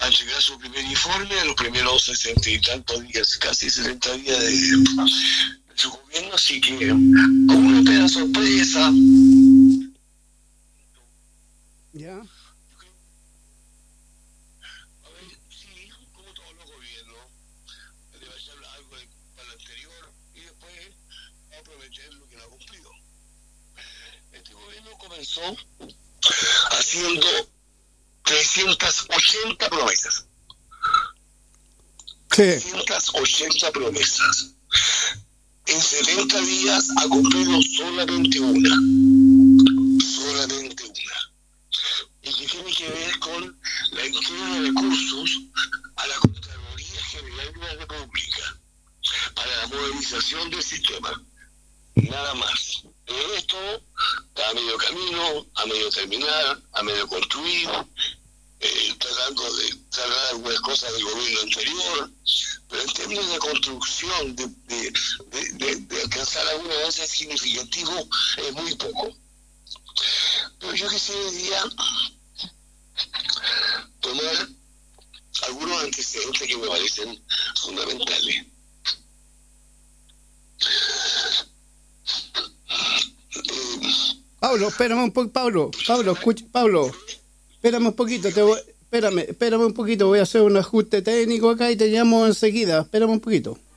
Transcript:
entregar su primer informe en los primeros 60 y tantos días, casi 70 días de su gobierno, así que como una pena sorpresa. ¿Ya? A ver, sí, como todos los gobiernos, le va a echar algo para el anterior y después va a prometer lo que no ha cumplido. Este gobierno comenzó haciendo 380 promesas. Sí. 380 promesas. En 70 días ha cumplido solamente una. Solamente una. Y que tiene que ver con la entrega de recursos a la Contraloría General de la República para la modernización del sistema. Nada más. Esto está a medio camino, a medio terminar, a medio construir, tratando de sacar algunas cosas del gobierno anterior, pero en términos de construcción, de alcanzar algún avance significativo, es muy poco. Pero yo quisiera tomar algunos antecedentes que me parecen fundamentales. Pablo, espérame un poco, Pablo, escucha, Pablo, espérame un poquito, espérame un poquito, voy a hacer un ajuste técnico acá y te llamo enseguida, espérame un poquito.